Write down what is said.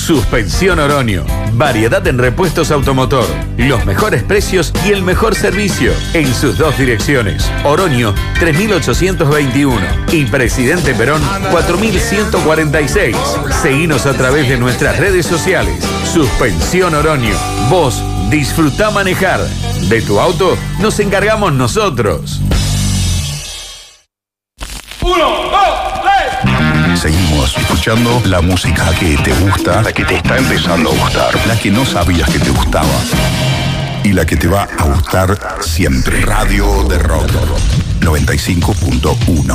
Suspensión Oroño. Variedad en repuestos automotor. Los mejores precios y el mejor servicio. En sus dos direcciones. Oroño 3821 y Presidente Perón 4146. Seguinos a través de nuestras redes sociales. Suspensión Oroño. Vos disfrutá manejar. De tu auto nos encargamos nosotros. 1, 2, 3. Seguimos escuchando la música que te gusta, la que te está empezando a gustar, la que no sabías que te gustaba y la que te va a gustar siempre. Radio de Rock 95.1.